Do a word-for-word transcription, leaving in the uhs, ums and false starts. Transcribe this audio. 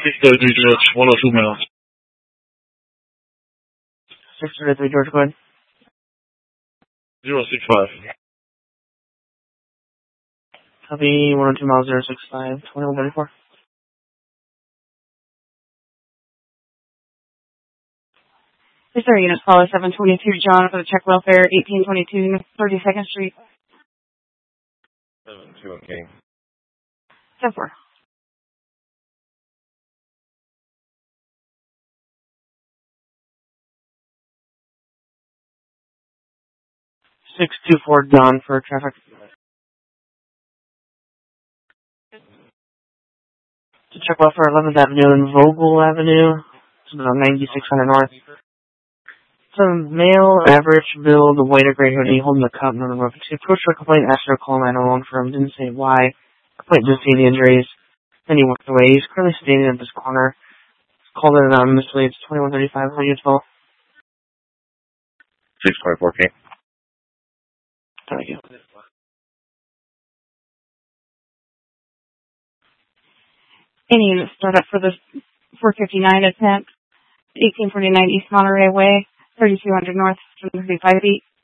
six thirty-three George, one oh two miles. six thirty-three George, go ahead. zero six five. Copy, one oh two miles, zero six five, twenty-one thirty-four. Yes, sir, units follow seven twenty-two John for the check welfare, eighteen twenty-two thirty-second Street. seven two, okay. ten four. six two four John for traffic. To check welfare, eleventh Avenue and Vogel Avenue. It's about ninety-six hundred north. It's a male, average build, white or gray hoodie, holding the cup on the roof. He approached for a complaint, asked her to call nine one one for him, didn't say why. Complaint didn't see the injuries. Then he walked away. He's currently standing at this corner. Called it anonymously. It's twenty-one thirty-five. How do you spell? six twenty-four, okay. Thank you. Any units start up for the four fifty-nine attempt, eighteen forty-nine East Monterey Way, thirty-two hundred North, thirty-five feet.